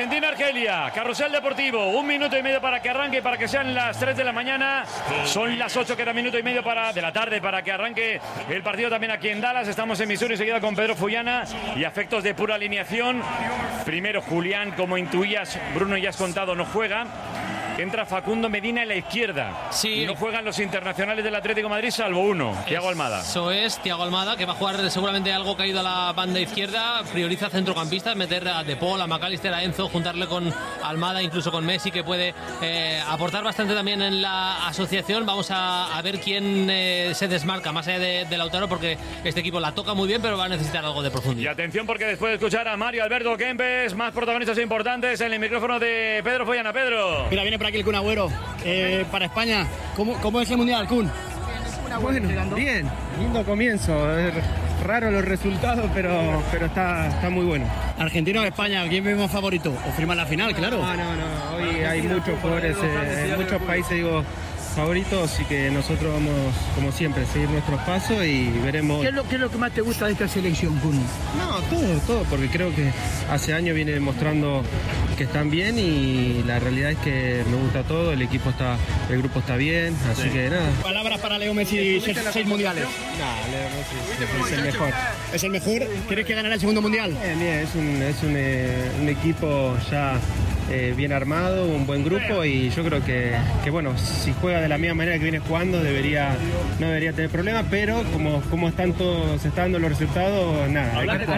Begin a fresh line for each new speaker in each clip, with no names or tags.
Argentina-Argelia, Carrusel Deportivo, 1 minuto y medio para que arranque, para que sean las 3 de la mañana. Son las 8, queda minuto y medio de la tarde para que arranque el partido también aquí en Dallas. Estamos en Missouri, seguida con Pedro Fullana y a efectos de pura alineación. Primero Julián, como intuías, Bruno ya has contado, no juega. Entra Facundo Medina en la izquierda.
Sí.
No juegan los internacionales del Atlético de Madrid, salvo uno, Thiago Almada.
Eso es, Thiago Almada, que va a jugar seguramente algo caído a la banda izquierda. Prioriza centrocampistas, meter a De Paul, a McAllister, a Enzo, juntarle con Almada, incluso con Messi, que puede aportar bastante también en la asociación. Vamos a ver quién se desmarca, más allá de Lautaro, porque este equipo la toca muy bien, pero va a necesitar algo de profundidad.
Y atención, porque después de escuchar a Mario Alberto Kempes, más protagonistas importantes en el micrófono de Pedro Follana. Pedro.
Mira, viene por aquí el Kun Agüero para España. ¿Cómo es el Mundial, Kun?
Bueno, bien, lindo comienzo. Es raro los resultados, pero está muy bueno.
Argentina o España, ¿quién vemos favorito? ¿O firma la final, claro?
No. Hoy hay muchos jugadores, en muchos países, favoritos, y que nosotros vamos, como siempre, seguir nuestros pasos y veremos.
¿Qué es lo que más te gusta de esta selección, Kun?
No, todo, porque creo que hace años viene demostrando que están bien y la realidad es que me gusta todo, el grupo está bien, así que nada.
Palabras para Leo Messi, 6 mundiales.
Leo Messi es el mejor.
¿Es el mejor? ¿Crees que ganará el segundo mundial?
Bien, es un equipo ya bien armado, un buen grupo, y yo creo que bueno, si juega de la misma manera que viene jugando no debería tener problemas, pero como se están dando los resultados, nada.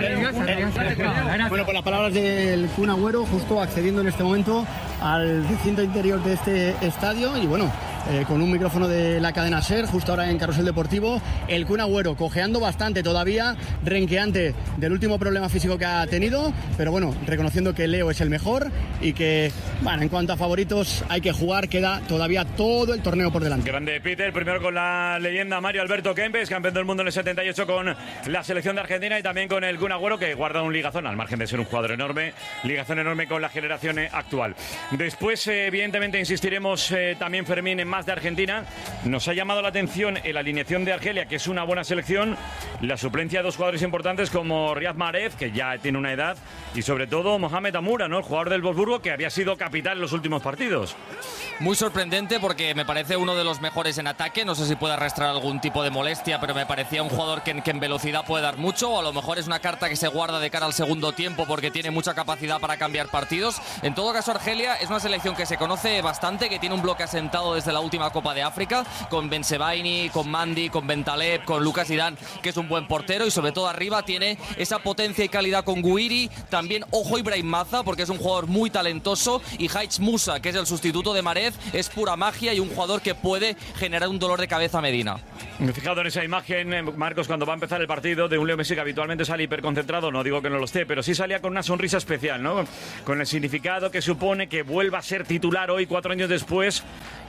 Bueno, por las palabras del Kun Agüero, justo accediendo en este momento al recinto interior de este estadio, y bueno, con un micrófono de la cadena SER, justo ahora en Carrusel Deportivo, el Kun Agüero cojeando bastante todavía, renqueante del último problema físico que ha tenido, pero bueno, reconociendo que Leo es el mejor y que, bueno, en cuanto a favoritos hay que jugar, queda todavía todo el torneo por delante.
Grande Peter, primero con la leyenda Mario Alberto Kempes, campeón del mundo en el 78 con la selección de Argentina, y también con el Kun Agüero, que guarda un ligazón, al margen de ser un jugador enorme, ligazón enorme con la generación actual. Después, evidentemente, insistiremos también, Fermín, en más de Argentina. Nos ha llamado la atención en la alineación de Argelia, que es una buena selección, la suplencia de dos jugadores importantes como Riyad Mahrez, que ya tiene una edad, y sobre todo Mohamed Amoura, ¿no? El jugador del Wolfsburgo, que había sido capitán en los últimos partidos.
Muy sorprendente, porque me parece uno de los mejores en ataque. No sé si puede arrastrar algún tipo de molestia, pero me parecía un jugador que en velocidad puede dar mucho, o a lo mejor es una carta que se guarda de cara al segundo tiempo porque tiene mucha capacidad para cambiar partidos. En todo caso, Argelia es una selección que se conoce bastante, que tiene un bloque asentado desde la última Copa de África, con Ben Sebaini, con Mandi, con Bentaleb, con Lucas Zidane, que es un buen portero, y sobre todo arriba tiene esa potencia y calidad con Guiri. También ojo Ibrahim Maza, porque es un jugador muy talentoso, y Haich Musa, que es el sustituto de Mahrez, es pura magia y un jugador que puede generar un dolor de cabeza a Medina.
Me he fijado en esa imagen, Marcos, cuando va a empezar el partido, de un Leo Messi que habitualmente sale hiperconcentrado. No digo que no lo esté, pero sí salía con una sonrisa especial, ¿no? Con el significado que supone que vuelva a ser titular hoy, 4 años después,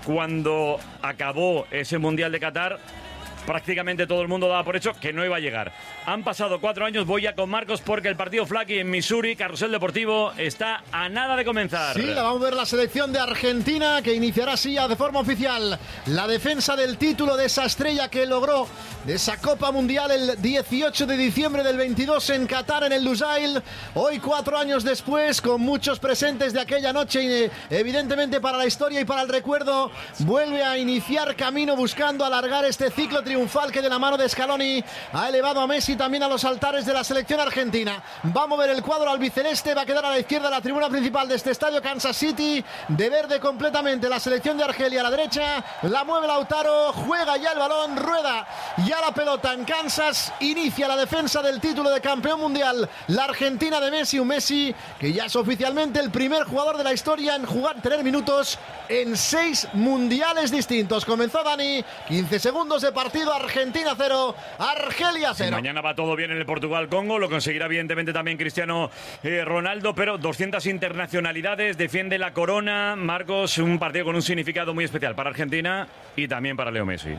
cuando acabó ese Mundial de Qatar. Prácticamente todo el mundo daba por hecho que no iba a llegar. Han pasado 4 años, voy ya con Marcos, porque el partido Flaky en Missouri, Carrusel Deportivo, está a nada de comenzar.
Sí, la vamos a ver la selección de Argentina, que iniciará así ya de forma oficial la defensa del título de esa estrella que logró de esa Copa Mundial el 18 de diciembre del 22 en Qatar, en el Lusail. Hoy, 4 años después, con muchos presentes de aquella noche, y evidentemente para la historia y para el recuerdo, vuelve a iniciar camino buscando alargar este ciclo triunfal que de la mano de Scaloni ha elevado a Messi también a los altares de la selección argentina. Va a mover el cuadro albiceleste, va a quedar a la izquierda la tribuna principal de este estadio Kansas City, de verde completamente la selección de Argelia. A la derecha la mueve Lautaro, juega ya el balón, rueda ya la pelota en Kansas, inicia la defensa del título de campeón mundial la Argentina de Messi, un Messi que ya es oficialmente el primer jugador de la historia en tener minutos en 6 mundiales distintos. Comenzó Dani, 15 segundos de partido, Argentina 0, Argelia 0.
Mañana va todo bien en el Portugal-Congo, lo conseguirá evidentemente también Cristiano Ronaldo, pero 200 internacionalidades, defiende la corona. Marcos, un partido con un significado muy especial para Argentina y también para Leo Messi.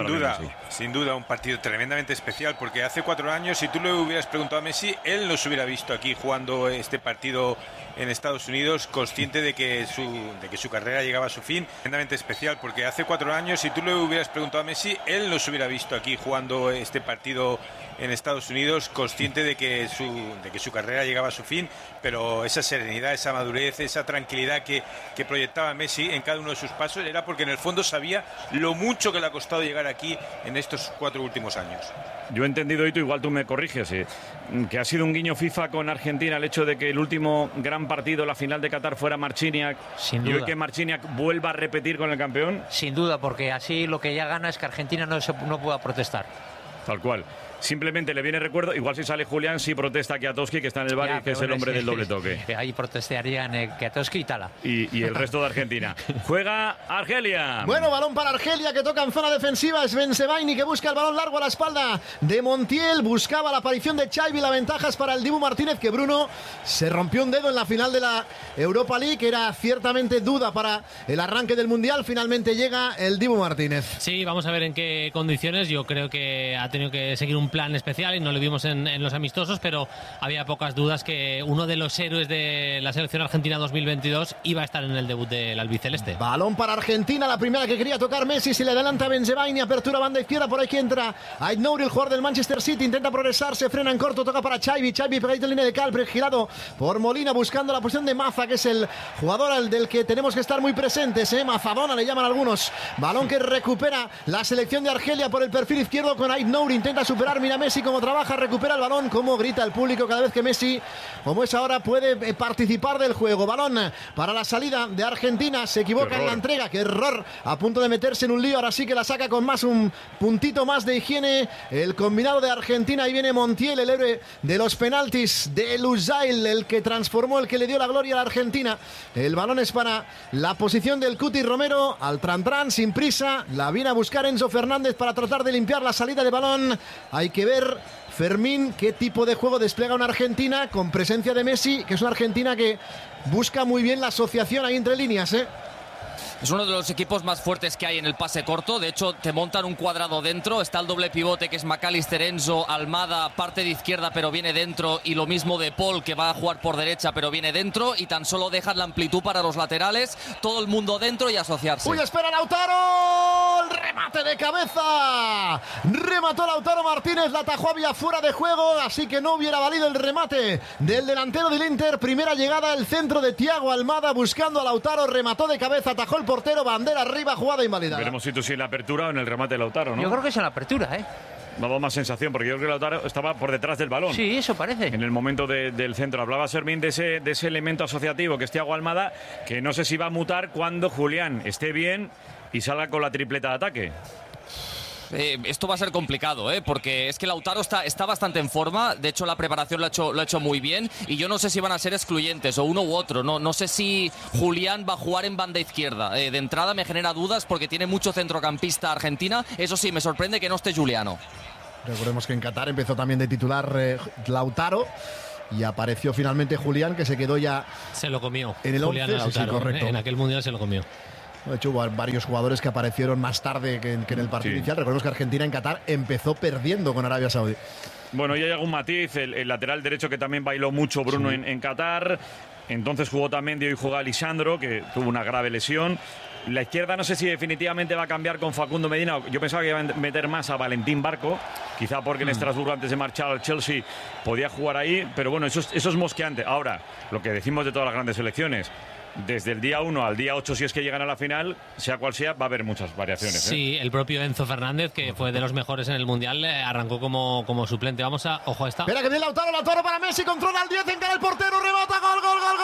Sin duda, un partido tremendamente especial, porque hace 4 años, si tú le hubieras preguntado a Messi, él no se hubiera visto aquí jugando este partido en Estados Unidos, consciente de que su carrera llegaba a su fin. Tremendamente especial, porque hace 4 años, si tú le hubieras preguntado a Messi, él no se hubiera hubiera visto aquí jugando este partido en Estados Unidos, consciente de que su carrera llegaba a su fin, pero esa serenidad, esa madurez, esa tranquilidad que proyectaba Messi en cada uno de sus pasos era porque en el fondo sabía lo mucho que le ha costado llegar aquí en estos 4 últimos años.
Yo he entendido, y tú igual tú me corriges, que ha sido un guiño FIFA con Argentina el hecho de que el último gran partido, la final de Qatar, fuera Marciniak.
Sin duda.
Y hoy que Marciniak vuelva a repetir con el campeón.
Sin duda, porque así lo que ya gana es que Argentina no pueda protestar.
Tal cual. Simplemente le viene recuerdo, igual si sale Julián, sí protesta Kiatowski, que está en el bar y que es el hombre del doble toque.
Ahí protestarían Kiatowski y Tala.
Y el resto de Argentina. Juega Argelia.
Bueno, balón para Argelia, que toca en zona defensiva. Es Bensebaini que busca el balón largo a la espalda de Montiel. Buscaba la aparición de Xavi. La ventaja es para el Dibu Martínez, que Bruno se rompió un dedo en la final de la Europa League. Era ciertamente duda para el arranque del Mundial. Finalmente llega el Dibu Martínez.
Sí, vamos a ver en qué condiciones. Yo creo que ha tenido que seguir un plan especial y no lo vimos en los amistosos, pero había pocas dudas que uno de los héroes de la selección argentina 2022 iba a estar en el debut del albiceleste.
Balón para Argentina, la primera que quería tocar Messi, se le adelanta Bensebaini, apertura banda izquierda, por aquí entra Aït-Nouri, el jugador del Manchester City, intenta progresar, se frena en corto, toca para Xavi pegadito en línea de cal, girado por Molina, buscando la posición de Maza, que es el jugador del que tenemos que estar muy presentes, Mazadona le llaman algunos. Balón que recupera la selección de Argelia por el perfil izquierdo con Aït-Nouri, intenta superar, mira Messi cómo trabaja, recupera el balón, cómo grita el público cada vez que Messi, como es ahora, puede participar del juego. Balón para la salida de Argentina, se equivoca en la entrega, qué error, a punto de meterse en un lío, ahora sí que la saca con un puntito más de higiene el combinado de Argentina. Ahí viene Montiel, el héroe de los penaltis de Lusail, el que transformó, el que le dio la gloria a la Argentina. El balón es para la posición del Cuti Romero, al tran sin prisa, la viene a buscar Enzo Fernández para tratar de limpiar la salida de balón. Hay que ver, Fermín, qué tipo de juego despliega una Argentina con presencia de Messi, que es una Argentina que busca muy bien la asociación ahí entre líneas,
Es uno de los equipos más fuertes que hay en el pase corto. De hecho, te montan un cuadrado dentro. Está el doble pivote, que es McAllister, Enzo, Almada, parte de izquierda, pero viene dentro. Y lo mismo de Paul, que va a jugar por derecha, pero viene dentro. Y tan solo dejan la amplitud para los laterales. Todo el mundo dentro y asociarse.
¡Uy, espera Lautaro! ¡El remate de cabeza! Remató Lautaro Martínez, la atajó, había fuera de juego, así que no hubiera valido el remate del delantero del Inter. Primera llegada, el centro de Thiago Almada buscando a Lautaro. Remató de cabeza, atajó el portero, bandera arriba, jugada invalidada.
Veremos si tú sí en la apertura o en el remate de Lautaro, ¿no?
Yo creo que es en la apertura,
Me ha dado más sensación, porque yo creo que Lautaro estaba por detrás del balón.
Sí, eso parece.
En el momento del centro. Hablaba Servín de ese elemento asociativo que es Thiago Almada, que no sé si va a mutar cuando Julián esté bien y salga con la tripleta de ataque.
Esto va a ser complicado, porque es que Lautaro está bastante en forma. De hecho, la preparación lo ha hecho muy bien. Y yo no sé si van a ser excluyentes o uno u otro. No sé si Julián va a jugar en banda izquierda. De entrada me genera dudas porque tiene mucho centrocampista Argentina. Eso sí, me sorprende que no esté Giuliano.
Recordemos que en Qatar empezó también de titular Lautaro. Y apareció finalmente Julián, que se quedó ya.
Se lo comió.
En el 11,
Lautaro,
sí, correcto.
En aquel mundial se lo comió.
De hecho, hubo varios jugadores que aparecieron más tarde que en el partido inicial. Recordemos que Argentina en Qatar empezó perdiendo con Arabia Saudí.
Bueno, y hay algún matiz. El lateral derecho que también bailó mucho Bruno en Qatar. Entonces jugó también, y hoy juega Lisandro, que tuvo una grave lesión. La izquierda no sé si definitivamente va a cambiar con Facundo Medina. Yo pensaba que iba a meter más a Valentín Barco, quizá porque en Estrasburgo, antes de marchar al Chelsea, podía jugar ahí. Pero bueno, eso es mosqueante. Ahora, lo que decimos de todas las grandes selecciones, desde el día 1 al día 8, si es que llegan a la final, sea cual sea, va a haber muchas variaciones.
Sí, el propio Enzo Fernández, que fue de los mejores en el Mundial, arrancó como suplente. Vamos a... Ojo a esta.
Espera que viene Lautaro para Messi, controla al 10, encara el portero, rebota, gol,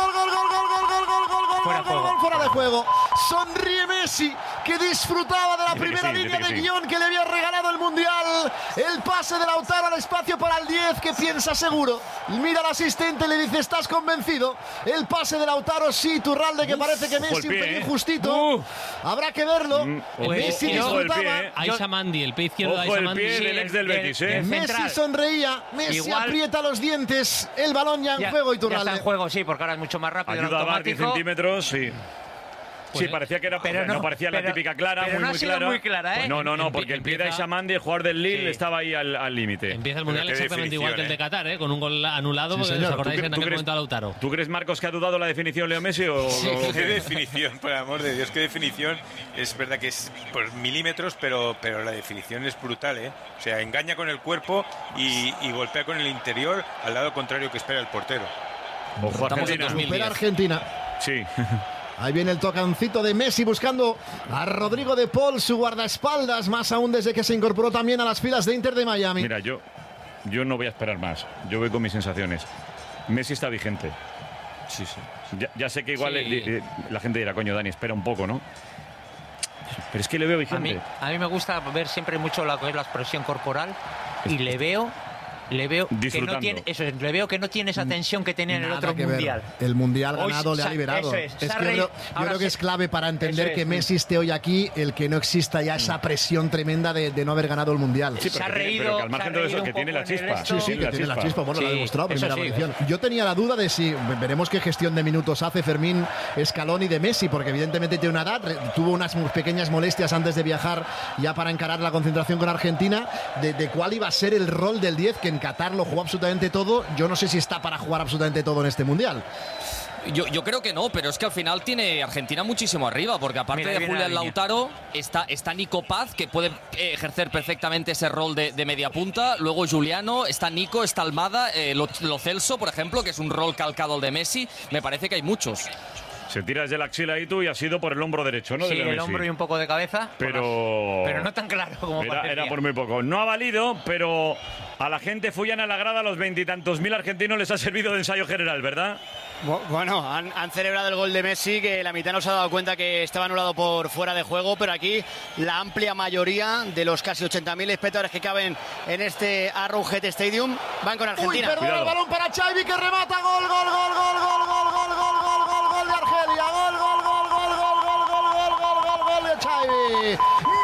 fuera de juego. Sonríe Messi, que disfrutaba de la primera línea de guión que le había regalado el Mundial. El pase de Lautaro al espacio para el 10, que piensa seguro. Mira al asistente, le dice, ¿estás convencido? El pase de Lautaro, sí, Turralde, que parece que Messi un pelín justito. Habrá que verlo. Messi disfrutaba.
Aisha Mandi, el pie izquierdo de Aisha Mandi.
El pie del ex del Betis,
Messi sonreía, Messi aprieta los dientes, el balón ya en juego, y Turralde.
Ya está en juego, sí, porque ahora es mucho más rápido.
Ayuda a 10 centímetros, sí. Sí, parecía que era, pero no parecía la típica clara,
pero
muy clara.
Muy clara, ¿eh?
Pues no, porque el pie de Aishamandi, el jugador del Lille, estaba ahí al límite.
Empieza el Mundial exactamente igual que el de Qatar, con un gol anulado, porque os acordáis en aquel momento a Lautaro.
¿Tú crees, Marcos, que ha dudado la definición Leo Messi?
Qué definición, por el amor de Dios, qué definición. Es verdad que es por milímetros, pero la definición es brutal, ¿eh? O sea, engaña con el cuerpo y golpea con el interior al lado contrario que espera el portero.
Ojo, Argentina.
Recupera Argentina.
Sí.
Ahí viene el tocancito de Messi buscando a Rodrigo de Paul, su guardaespaldas, más aún desde que se incorporó también a las filas de Inter de Miami.
Mira, yo no voy a esperar más. Yo voy con mis sensaciones. Messi está vigente.
Sí.
Ya sé que igual la gente dirá, coño, Dani, espera un poco, ¿no? Pero es que le veo vigente.
A mí me gusta ver siempre mucho la expresión corporal y le veo que no tiene le veo que no tiene esa tensión que tenía en el otro mundial.
El mundial ganado le ha liberado. Yo creo que es clave para entender que Messi esté hoy aquí, el que no exista ya esa presión tremenda de no haber ganado el mundial.
Sí, pero que al margen de eso, que tiene la chispa.
Sí, que tiene la chispa. Bueno, lo ha demostrado primera aparición. Yo tenía la duda de si veremos qué gestión de minutos hace Fermín Scaloni de Messi, porque evidentemente tiene una edad, tuvo unas pequeñas molestias antes de viajar ya para encarar la concentración con Argentina, de cuál iba a ser el rol del 10, que en Qatar lo jugó absolutamente todo. Yo no sé si está para jugar absolutamente todo en este mundial.
Yo creo que no, pero es que al final tiene Argentina muchísimo arriba, porque aparte de Julián Lautaro está Nico Paz, que puede ejercer perfectamente ese rol de media punta. Luego Juliano, está Nico, está Almada, Lo Celso, por ejemplo, que es un rol calcado al de Messi. Me parece que hay muchos.
Se tira desde la axila ahí tú y ha sido por el hombro derecho, ¿no?
Sí, el hombro y un poco de cabeza.
Pero
no tan claro como
era por muy poco. No ha valido, pero a la gente fuyan a la grada, a los 20 y tantos mil argentinos les ha servido de ensayo general, ¿verdad?
Bueno, han celebrado el gol de Messi, que la mitad no se ha dado cuenta que estaba anulado por fuera de juego, pero aquí la amplia mayoría de los casi 80.000 espectadores que caben en este Arrowhead Stadium van con Argentina.
Uy, perdón, el balón para Xavi, que remata, gol de Argelia, gol de Xavi.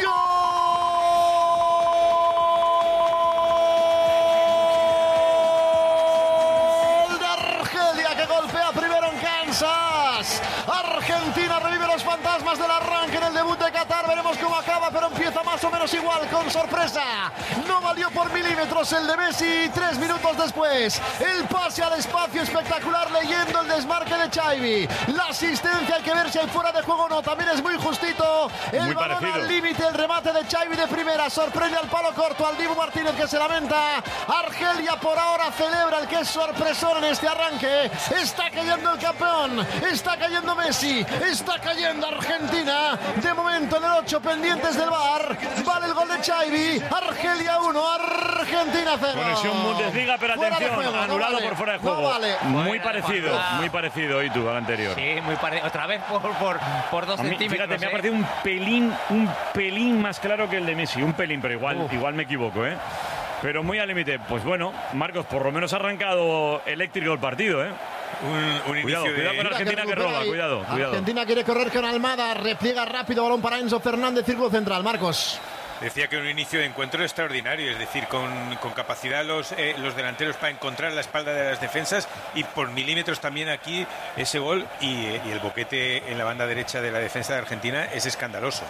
Gol de Argelia, que golpea primero en Kansas. Argentina revive los fantasmas del arranque en el debut de Qatar. Veremos cómo acaba, pero empieza más o menos igual, con sorpresa. No valió por milímetros el de Messi. 3 minutos después, el pase al espacio espectacular, leyendo el desmarque de Xavi. La asistencia, hay que ver si hay fuera de juego o no. También es muy justito. El
muy
balón
parecido.
al límite, el remate de Xavi de primera. Sorprende al palo corto, al Dibu Martínez, que se lamenta. Argelia por ahora celebra el que es sorpresor en este arranque. Está cayendo el campeón. Está cayendo Messi. Está cayendo Argentina. De momento en el 8, pendientes del VAR. Vale el gol de Xavi. Argelia 1, Argentina 0.
Conexión Bundesliga, pero
Fuera de
atención,
juego,
anulado
vale,
por fuera de juego.
no vale.
Muy parecido, y tú, al anterior.
Sí, muy parecido. Otra vez por 2 centímetros.
Fíjate, me ha parecido un pelín más claro que el de Messi. Un pelín, pero igual me equivoco, ¿eh? Pero muy al límite. Pues bueno, Marcos, por lo menos ha arrancado eléctrico el partido, ¿eh? Cuidado con Argentina, que roba, cuidado.
Argentina quiere correr con Almada, repliega rápido, balón para Enzo Fernández, círculo central. Marcos.
Decía que un inicio de encuentro extraordinario, es decir, con capacidad los delanteros para encontrar la espalda de las defensas, y por milímetros también aquí ese gol, y el boquete en la banda derecha de la defensa de Argentina es escandaloso.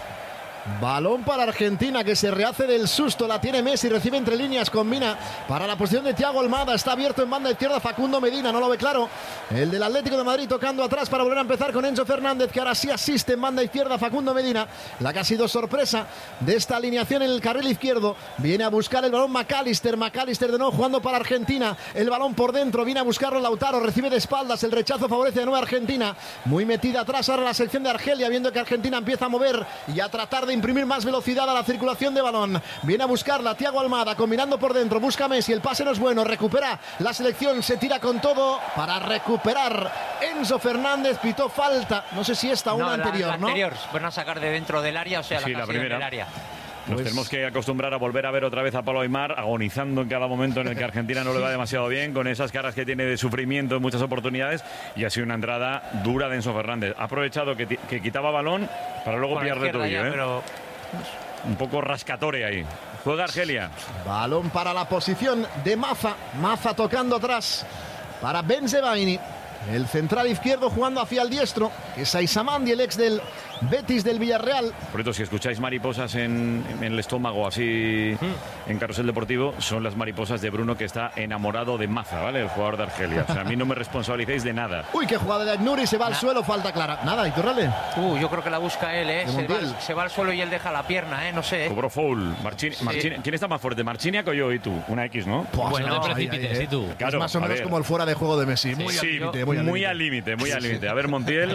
Balón para Argentina, que se rehace del susto. La tiene Messi, recibe entre líneas, combina para la posición de Thiago Almada. Está abierto en banda izquierda Facundo Medina, no lo ve claro. El del Atlético de Madrid tocando atrás para volver a empezar con Enzo Fernández, que ahora sí asiste en banda izquierda Facundo Medina. La que ha sido sorpresa de esta alineación en el carril izquierdo. Viene a buscar el balón McAllister de nuevo jugando para Argentina. El balón por dentro, viene a buscarlo Lautaro, recibe de espaldas, el rechazo favorece de nuevo a Argentina. Muy metida atrás ahora la sección de Argelia, viendo que Argentina empieza a mover y a tratar de imprimir más velocidad a la circulación de balón. Viene a buscarla Thiago Almada, combinando por dentro, busca Messi, el pase no es bueno, recupera la selección, se tira con todo para recuperar Enzo Fernández. Pitó falta, no sé si esta o una anterior,
la anterior, van a sacar de dentro del área, o sea,
sí, la primera
del área.
Nos tenemos que acostumbrar a volver a ver otra vez a Pablo Aimar agonizando en cada momento en el que Argentina no le va demasiado bien, con esas caras que tiene de sufrimiento en muchas oportunidades, y ha sido una entrada dura de Enzo Fernández. Ha aprovechado que quitaba balón para luego pillarle todo, pero un poco rascatore ahí. Juega Argelia.
Balón para la posición de Maza. Maza tocando atrás para Bensebaini. el central izquierdo jugando hacia el diestro, que es Aizamandi, el ex del Betis del Villarreal.
Por eso, si escucháis mariposas en el estómago así en Carrusel Deportivo, son las mariposas de Bruno, que está enamorado de Maza, ¿vale? El jugador de Argelia. O sea, a mí no me responsabilicéis de nada.
Uy, qué jugada de Aït-Nouri, se va al suelo, falta clara. Nada, Iturralde.
Yo creo que la busca él, se va al suelo y él deja la pierna, no sé.
Cobró foul. Marchini, ¿quién está más fuerte, Marchiniak o yo y tú? Una X, ¿no?
Pues bueno, no te precipites, ¿y tú?
Claro,
es más o menos como el fuera de juego de Messi. Muy al límite.
Muy al límite. A ver, Montiel.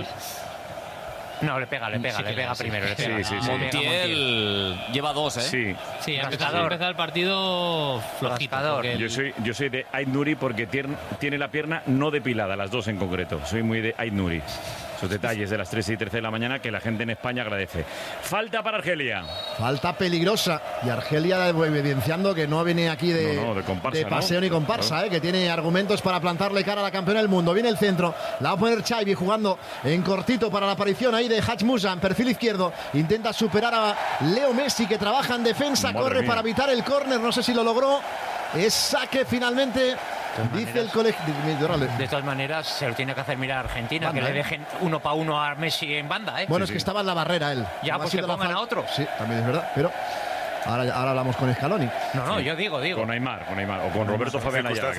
No, le pega primero.
Montiel lleva 2, ¿eh?
Sí, empezado el partido flojito.
Yo soy de Aït-Nouri porque tiene la pierna no depilada, las dos en concreto. Soy muy de Aït-Nouri. Esos detalles de las 3 y 13 de la mañana que la gente en España agradece. Falta para Argelia.
Falta peligrosa. Y Argelia evidenciando que no viene aquí de paseo ni comparsa, que tiene argumentos para plantarle cara a la campeona del mundo. Viene el centro. La va a poner Chaibi jugando en cortito para la aparición ahí de Hadj Moussa en perfil izquierdo. Intenta superar a Leo Messi, que trabaja en defensa. Corre para evitar el córner. No sé si lo logró. Es saque finalmente. Dice el colegio.
De todas maneras, se lo tiene que hacer mirar a Argentina, banda, que le dejen 1 para 1 a Messi en banda.
Bueno, es que estaba en la barrera él.
Ya, pues que pongan a otro.
Sí, también es verdad. Pero ahora hablamos con Scaloni.
No, yo digo.
Con Neymar. O con Roberto Fabián Ayala.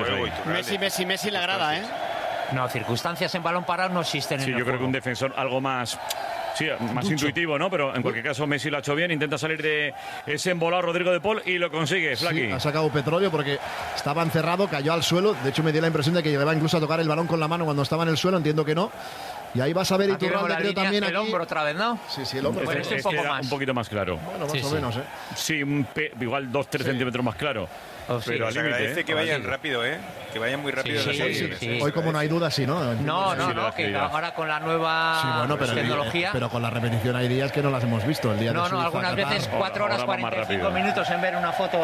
Messi la grada, ¿eh?
No, circunstancias en balón parado no existen en el
yo
juego.
creo que un defensor algo más... Sí, más intuitivo, ¿no? Pero en cualquier caso Messi lo ha hecho bien, intenta salir de ese embolado Rodrigo de Paul y lo consigue, Flaky.
Sí, ha sacado petróleo porque estaba encerrado, cayó al suelo. De hecho me dio la impresión de que llegaba incluso a tocar el balón con la mano cuando estaba en el suelo, entiendo que no. Y ahí vas a ver Iturralde, creo también
el hombro otra vez, ¿no?
Sí, el hombro.
Bueno, un poco más.
Un poquito más claro.
Bueno, más o menos,
Sí, igual 2-3 centímetros más claro.
Pero al límite, agradece que vayan rápido, que vayan muy rápido.
Hoy, como no hay duda, sí, ¿no?
No, que ahora con la nueva tecnología.
Pero con la repetición hay días que no las hemos visto. El día de Suiza,
algunas veces 4 horas 45 minutos en ver una foto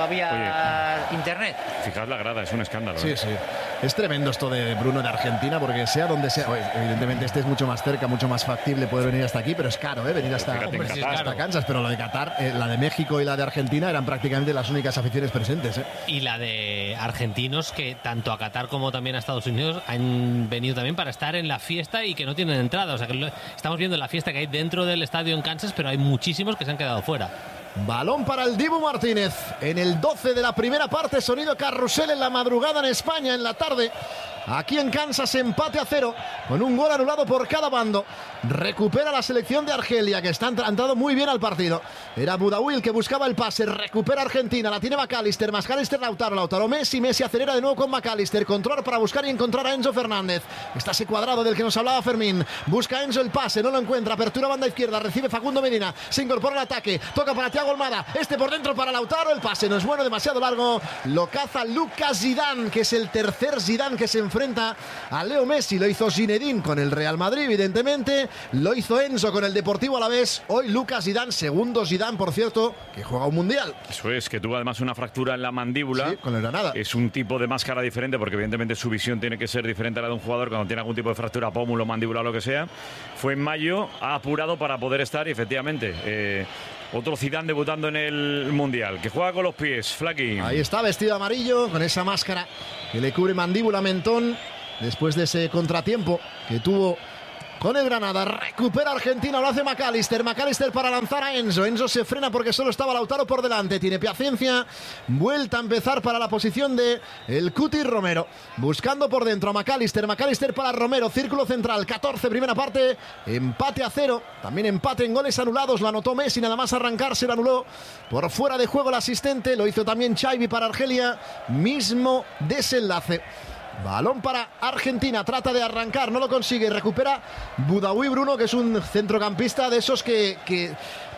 vía internet.
Fijaos la grada, es un escándalo.
Sí. Es tremendo esto de Bruno de Argentina, porque sea donde sea, evidentemente este es mucho más cerca, mucho más factible poder venir hasta aquí, pero es caro, venir hasta Kansas. Pero lo de Qatar, la de México y la de Argentina eran prácticamente las únicas aficiones presentes.
Y la de argentinos que tanto a Qatar como también a Estados Unidos han venido también para estar en la fiesta y que no tienen entrada. O sea que estamos viendo la fiesta que hay dentro del estadio en Kansas, pero hay muchísimos que se han quedado fuera.
Balón para el Dibu Martínez en el 12 de la primera parte. Sonido carrusel en la madrugada en España, en la tarde. Aquí en Kansas, empate a 0 con un gol anulado por cada bando. Recupera la selección de Argelia, que está entrando muy bien al partido. Era Boudaoui el que buscaba el pase. Recupera Argentina, la tiene McAllister. Lautaro Messi acelera de nuevo con McAllister. Control para buscar y encontrar a Enzo Fernández. Está ese cuadrado del que nos hablaba Fermín. Busca Enzo el pase, no lo encuentra. Apertura banda izquierda, recibe Facundo Medina. Se incorpora al ataque, toca para Thiago Almada. Por dentro para Lautaro. El pase no es bueno, demasiado largo. Lo caza Lucas Zidane, que es el tercer Zidane que se enfrenta a Leo Messi. Lo hizo Zinedine con el Real Madrid, evidentemente. Lo hizo Enzo con el Deportivo Alavés. Hoy Lucas Zidane, segundo Zidane, por cierto, que juega un mundial.
Eso es, que tuvo además una fractura en la mandíbula.
Sí, con el Granada.
Es un tipo de máscara diferente, porque evidentemente su visión tiene que ser diferente a la de un jugador cuando tiene algún tipo de fractura, pómulo, mandíbula o lo que sea. Fue en mayo, ha apurado para poder estar, y efectivamente... otro Zidane debutando en el Mundial, que juega con los pies, Flaky.
Ahí está, vestido amarillo, con esa máscara que le cubre mandíbula, mentón, después de ese contratiempo que tuvo con el Granada. Recupera Argentina, lo hace McAllister para lanzar a Enzo. Enzo se frena porque solo estaba Lautaro por delante, tiene paciencia. Vuelta a empezar para la posición de el Cuti Romero, buscando por dentro a McAllister para Romero, círculo central, 14, primera parte, empate a 0. También empate en goles anulados, lo anotó Messi, nada más arrancar se lo anuló por fuera de juego el asistente. Lo hizo también Chaibi para Argelia, mismo desenlace. Balón para Argentina, trata de arrancar, no lo consigue, recupera Boudaoui Bruno, que es un centrocampista de esos que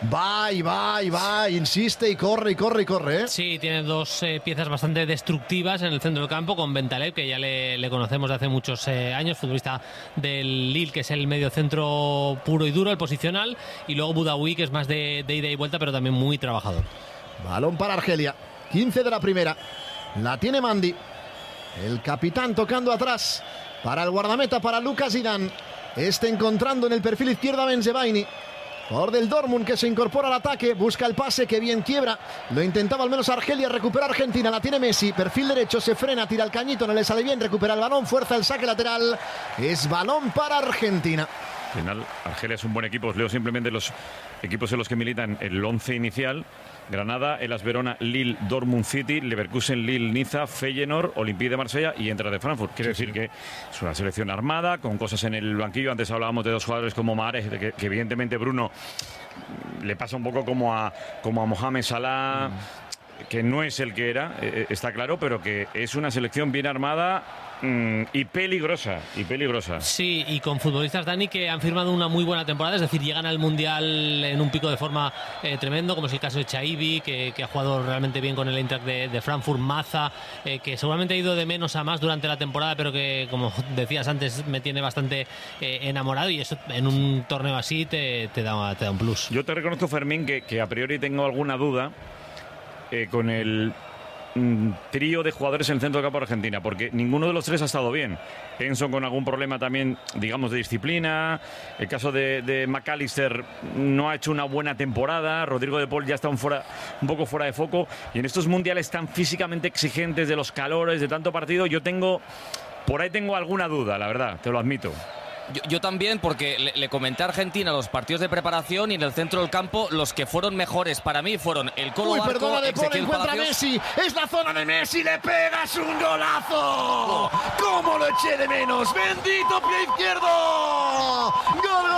va, insiste y corre.
Sí, tiene dos piezas bastante destructivas en el centro del campo, con Bentaleb, que ya le conocemos de hace muchos años, futbolista del Lille, que es el mediocentro puro y duro, el posicional, y luego Boudaoui, que es más de ida y vuelta, pero también muy trabajador.
Balón para Argelia, 15 de la primera, la tiene Mandi. El capitán tocando atrás para el guardameta, para Lucas Zidane. Encontrando en el perfil izquierdo a Benzebaini. jugador del Dortmund que se incorpora al ataque, busca el pase, que bien quiebra, lo intentaba al menos Argelia, recupera Argentina, la tiene Messi, perfil derecho, se frena, tira el cañito, no le sale bien, recupera el balón, fuerza el saque lateral, es balón para Argentina.
Al final, Argelia es un buen equipo, os leo simplemente los equipos en los que militan el 11 inicial: Granada, Hellas Verona, Lille, Dortmund City, Leverkusen, Lille, Niza, Feyenoord, Olympique de Marsella y Eintracht de Frankfurt. Quiere decir que es una selección armada, con cosas en el banquillo. Antes hablábamos de dos jugadores como Mahrez, que evidentemente Bruno le pasa un poco como a Mohamed Salah, que no es el que era, está claro, pero que es una selección bien armada y peligrosa.
Sí, y con futbolistas, Dani, que han firmado una muy buena temporada, es decir, llegan al Mundial en un pico de forma tremendo, como es el caso de Chaibi, que ha jugado realmente bien con el Eintracht de Frankfurt, Maza, que seguramente ha ido de menos a más durante la temporada, pero que, como decías antes, me tiene bastante enamorado, y eso en un torneo así te da un plus.
Yo te reconozco, Fermín, que a priori tengo alguna duda con el trío de jugadores en el centro de campo de Argentina, porque ninguno de los tres ha estado bien. Enzo con algún problema también, digamos, de disciplina. El caso de McAllister no ha hecho una buena temporada. Rodrigo de Paul ya está un poco fuera de foco. Y en estos mundiales tan físicamente exigentes, de los calores, de tanto partido, por ahí tengo alguna duda, la verdad, te lo admito.
Yo también, porque le comenté a Argentina los partidos de preparación, y en el centro del campo los que fueron mejores para mí fueron el Colo Barco,
perdona, de Paul encuentra a
Palacios.
Messi, es la zona de Messi, le pegas un golazo. ¿Cómo lo eché de menos? Bendito pie izquierdo. Gol.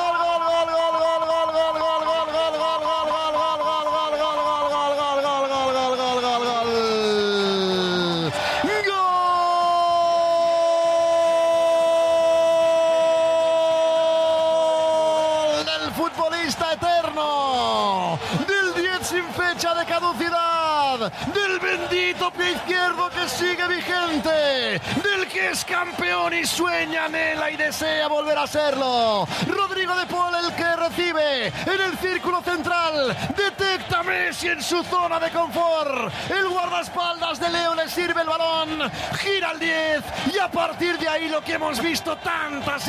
De caducidad, del bendito pie izquierdo que sigue vigente, del que es campeón y sueña, anhela y desea volver a serlo. Rodrigo de Paul, el que recibe en el círculo central, detecta a Messi en su zona de confort. El guardaespaldas de Leo le sirve el balón, gira al 10, y a partir de ahí lo que hemos visto tantas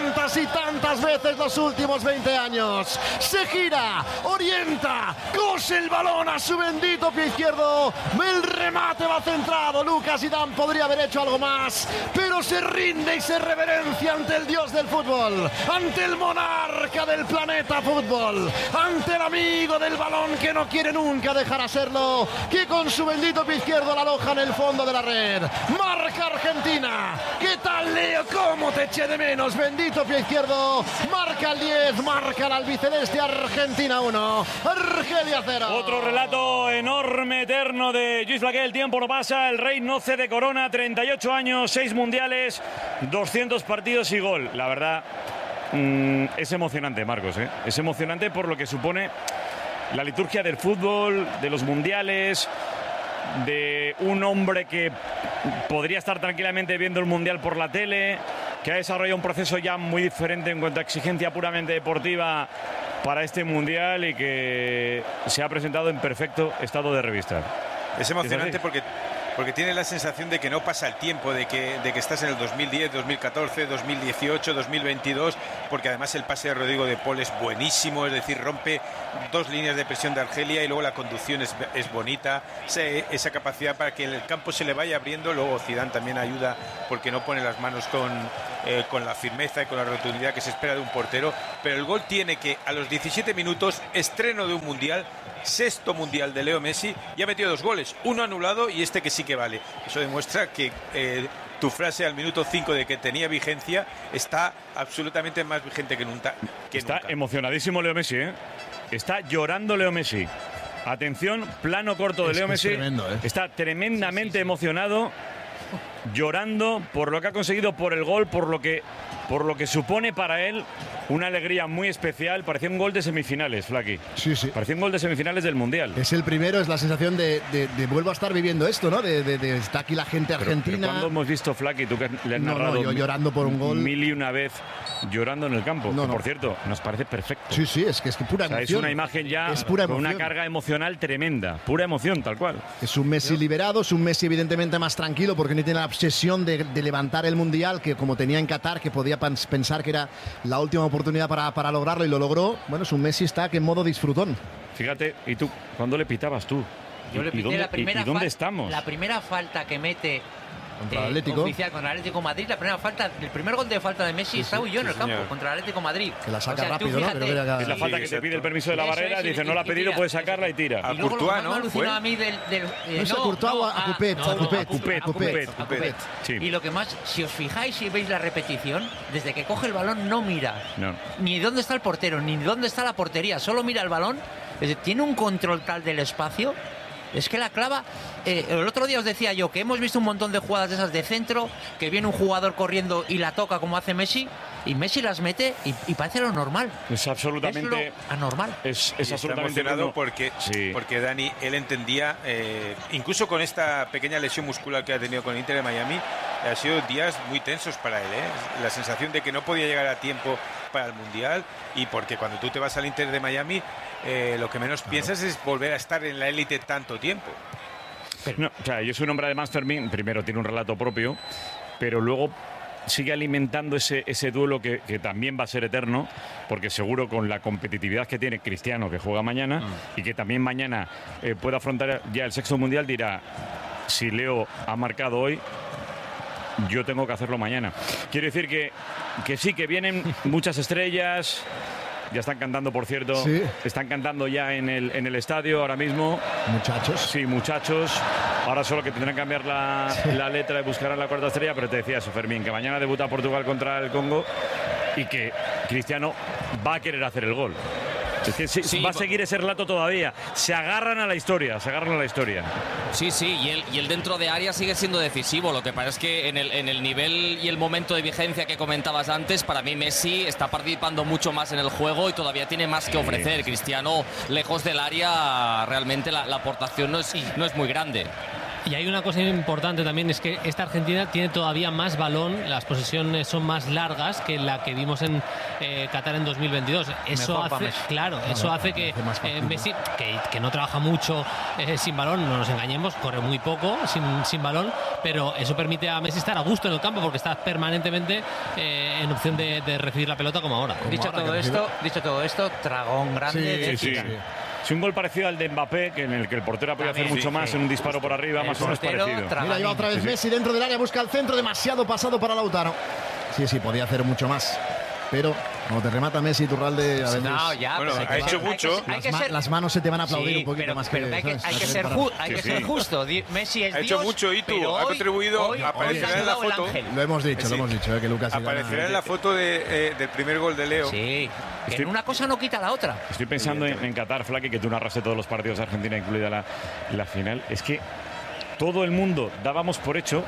veces los últimos 20 años. Se gira, orienta, cose el balón a su bendito pie izquierdo, el remate va centrado. Lucas Zidane podría haber hecho algo más, pero se rinde y se reverencia ante el dios del fútbol, ante el monarca del planeta fútbol, ante el amigo del balón que no quiere nunca dejar a serlo, que con su bendito pie izquierdo la aloja en el fondo de la red. Marca Argentina. ¿Qué tal, Leo? ¿Cómo te eché de menos? Bendito pie izquierdo. Marca el 10, marca el albiceleste. Argentina 1, Argelia 0.
Otro relato enorme, eterno de Lluís Flaqué. El tiempo no pasa, el rey no cede corona. 38 años, 6 mundiales, 200 partidos y gol. La verdad, es emocionante, Marcos, ¿eh? Es emocionante por lo que supone la liturgia del fútbol, de los mundiales, de un hombre que podría estar tranquilamente viendo el mundial por la tele, que ha desarrollado un proceso ya muy diferente en cuanto a exigencia puramente deportiva para este mundial, y que se ha presentado en perfecto estado de revista.
Es emocionante porque tiene la sensación de que no pasa el tiempo, de que estás en el 2010, 2014, 2018, 2022, porque además el pase de Rodrigo de Paul es buenísimo, es decir, rompe 2 líneas de presión de Argelia, y luego la conducción es bonita, esa capacidad para que el campo se le vaya abriendo. Luego Zidane también ayuda, porque no pone las manos con la firmeza y con la rotundidad que se espera de un portero, pero el gol tiene que, a los 17 minutos, estreno de un mundial, 6º mundial de Leo Messi, y ha metido 2 goles, uno anulado y este que sí que vale. Eso demuestra que tu frase al minuto 5 de que tenía vigencia está absolutamente más vigente que nunca.
Está emocionadísimo Leo Messi, ¿eh? Está llorando Leo Messi. Atención, plano corto de Leo Messi.
Tremendo, ¿eh?
Está tremendamente emocionado, llorando por lo que ha conseguido, por el gol, por lo que supone para él una alegría muy especial. Parecía un gol de semifinales, Flaqui.
Sí.
Parecía un gol de semifinales del Mundial.
Es el primero, es la sensación de vuelvo a estar viviendo esto, ¿no? De está aquí la gente argentina.
Pero ¿cuándo hemos visto, Flaqui, tú que le has narrado
yo llorando por un gol?
1001 vez llorando en el campo?
No.
Por cierto, nos parece perfecto.
Sí, es que pura emoción.
Es una imagen ya con una carga emocional tremenda. Pura emoción, tal cual.
Es un Messi liberado, es un Messi evidentemente más tranquilo, porque no tiene la obsesión de levantar el Mundial, que como tenía en Qatar, que podía podía pensar que era la última oportunidad para lograrlo y lo logró. Bueno, es un Messi está que en modo disfrutón.
Fíjate, ¿y tú? ¿Cuándo le pitabas tú?
Yo le pité la primera
¿Y dónde estamos?
La primera falta que mete
contra el Atlético.
Oficial contra el Atlético Madrid, la primera falta, el primer gol de falta de Messi está yo en el campo contra el Atlético Madrid.
Que la saca rápido, ¿no?
Es la falta que te pide el permiso de la barrera, dice no la ha pedido, puedes sacarla y tira.
A Courtois, ¿no? A mí
no sé, Courtois o a Coupet.
Y lo que más, si os fijáis y veis la repetición, desde que coge el balón no mira ni dónde está el portero, ni dónde está la portería, solo mira el balón. Tiene un control tal del espacio. Es que la clava. El otro día os decía yo que hemos visto un montón de jugadas de esas de centro, que viene un jugador corriendo y la toca como hace Messi, y Messi las mete y parece lo normal.
Es absolutamente
es lo anormal.
Es absolutamente
emocionado porque Dani, él entendía, incluso con esta pequeña lesión muscular que ha tenido con el Inter de Miami, ha sido días muy tensos para él, la sensación de que no podía llegar a tiempo para el Mundial, y porque cuando tú te vas al Inter de Miami, lo que menos piensas es volver a estar en la élite tanto tiempo.
No, o sea, yo soy un hombre además, Fermín, primero tiene un relato propio, pero luego sigue alimentando ese duelo que también va a ser eterno, porque seguro con la competitividad que tiene Cristiano, que juega mañana, y que también mañana puede afrontar ya el sexto Mundial, dirá, si Leo ha marcado hoy, yo tengo que hacerlo mañana. Quiero decir que sí, que vienen muchas estrellas. Ya están cantando, por cierto.
Sí.
Están cantando ya en el estadio ahora mismo.
Muchachos.
Sí, muchachos. Ahora solo que tendrán que cambiar la letra y buscarán la cuarta estrella. Pero te decía eso, Fermín, que mañana debuta Portugal contra el Congo y que Cristiano va a querer hacer el gol. Es que sí, va a seguir ese relato todavía. Se agarran a la historia.
Sí, y él dentro de área sigue siendo decisivo. Lo que pasa es que en el nivel y el momento de vigencia que comentabas antes, para mí Messi está participando mucho más en el juego y todavía tiene más que ofrecer. Cristiano, lejos del área, realmente la aportación no es muy grande.
Y hay una cosa importante también, es que esta Argentina tiene todavía más balón, las posesiones son más largas que la que vimos en Qatar en 2022. Eso hace que Messi, que no trabaja mucho sin balón, no nos engañemos, corre muy poco sin balón, pero eso permite a Messi estar a gusto en el campo porque está permanentemente en opción de recibir la pelota como ahora.
Dicho todo esto, tragón grande.
Sí. Es un gol parecido al de Mbappé, en el que el portero ha podido hacer mucho más en un disparo por arriba, más o menos parecido.
Mira, lleva otra vez Messi dentro del área, busca el centro, demasiado pasado para Lautaro. Sí, podía hacer mucho más. Pero cuando te remata Messi, Iturralde, a veces...
No, ya, bueno, ha hecho mucho.
Las manos se te van a aplaudir un poquito más que...
Hay que ser justo. Messi es
ha hecho mucho y tú ha contribuido. Aparecerá en la foto.
Lo hemos dicho, que Lucas...
Aparecerá en la foto del primer gol de Leo.
Sí, que una cosa no quita la otra.
Estoy pensando en Qatar, Flaky, que tú narraste todos los partidos de Argentina, incluida la final. Es que todo el mundo dábamos por hecho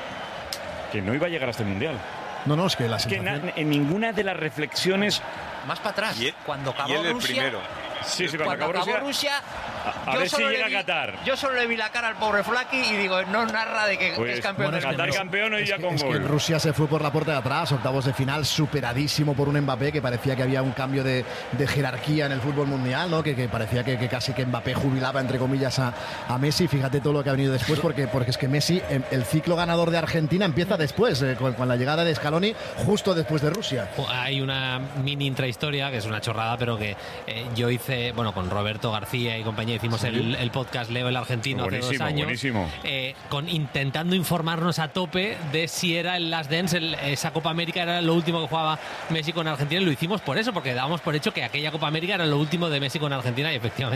que no iba a llegar a este Mundial.
No, es que la sensación...
en ninguna de las reflexiones...
Más para atrás, cuando acabó
Rusia...
el
primero.
Sí, cuando acabó Rusia... A ver si llega a Qatar.
Yo solo le vi la cara al pobre Flaky y digo, no narra de que es campeón del mundo.
Qatar campeón y ya con gol.
Es que Rusia se fue por la puerta de atrás, octavos de final, superadísimo por un Mbappé, que parecía que había un cambio de jerarquía en el fútbol mundial, ¿no? Que parecía que casi que Mbappé jubilaba, entre comillas, a Messi. Fíjate todo lo que ha venido después, porque es que Messi, el ciclo ganador de Argentina empieza después, con la llegada de Scaloni, justo después de Rusia.
Hay una mini intrahistoria, que es una chorrada, pero que yo hice, con Roberto García y compañía, hicimos el podcast Leo el Argentino hace 2 años.
Buenísimo.
Intentando informarnos a tope de si era el Last Dance, esa Copa América era lo último que jugaba Messi con Argentina, y lo hicimos por eso, porque dábamos por hecho que aquella Copa América era lo último de Messi con Argentina, y efectivamente